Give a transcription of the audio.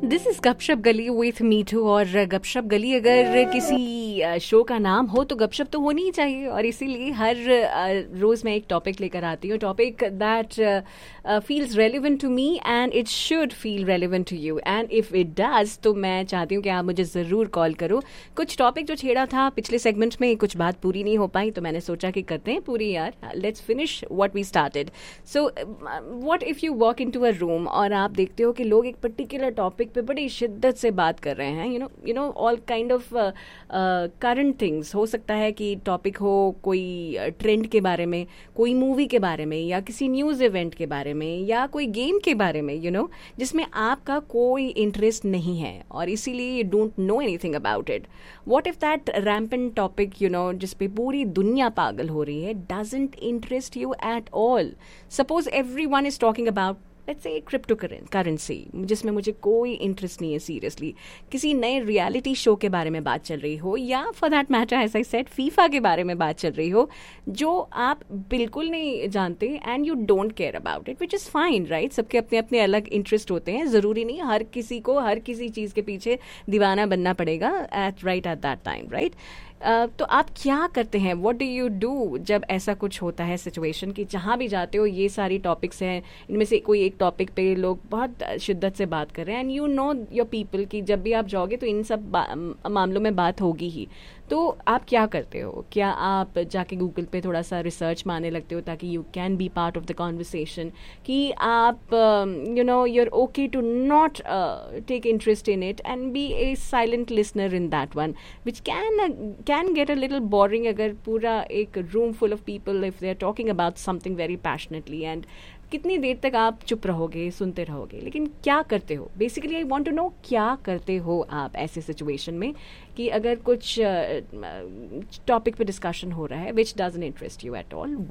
This is गपशप गली with मीठू। और गपशप गली अगर किसी शो का नाम हो तो गपशप तो होनी ही चाहिए, और इसीलिए हर रोज मैं एक टॉपिक लेकर आती हूँ, topic that feels relevant to me and it should feel relevant to you, and if it does तो मैं चाहती हूँ कि आप मुझे ज़रूर कॉल करो। कुछ टॉपिक जो छेड़ा था पिछले सेगमेंट में, कुछ बात पूरी नहीं हो पाई तो मैंने सोचा कि करते हैं पूरी यार, let's finish what we started. So what if you walk into a room और आप देखते हो कि लोग एक पर्टिकुलर टॉपिक पे बड़ी शिद्दत से बात कर रहे हैं, you know all kind of current things. हो सकता है कि टॉपिक हो कोई ट्रेंड के बारे में, कोई मूवी के बारे में, या किसी न्यूज़ इवेंट के बारे में, या कोई गेम के बारे में, जिसमें आपका कोई इंटरेस्ट नहीं है और इसीलिए you don't know anything about it. What if that rampant topic जिस पे पूरी दुनिया पागल हो रही है doesn't interest you at all. Suppose everyone is talking about let's say crypto currency, जिसमें मुझे कोई इंटरेस्ट नहीं है सीरियसली। किसी नए रियलिटी शो के बारे में बात चल रही हो, या for that matter as I said FIFA के बारे में बात चल रही हो, जो आप बिल्कुल नहीं जानते and you don't care about it, which is fine right. सबके अपने अपने अलग इंटरेस्ट होते हैं, ज़रूरी नहीं हर किसी को हर किसी चीज़ के पीछे दीवाना बनना पड़ेगा एट दैट टाइम राइट। तो आप क्या करते हैं, व्हाट डू यू डू जब ऐसा कुछ होता है सिचुएशन कि जहाँ भी जाते हो ये सारी टॉपिक्स हैं, इनमें से कोई एक टॉपिक पे लोग बहुत शिद्दत से बात कर रहे हैं and you know your people कि जब भी आप जाओगे तो इन सब मामलों में बात होगी ही। तो आप क्या करते हो? क्या आप जाके गूगल पे थोड़ा सा रिसर्च मारने लगते हो ताकि you can be part of the conversation, कि आप you're okay to not take interest in it and be a silent listener in that one, which can get a little boring अगर पूरा एक room full of people if they are talking about something very passionately, and कितनी देर तक आप चुप रहोगे, सुनते रहोगे। लेकिन क्या करते हो? Basically I want to know क्या करते हो आप ऐसे सिचुएशन में कि अगर कुछ टॉपिक पे डिस्कशन हो रहा है विच doesn't interest you at all,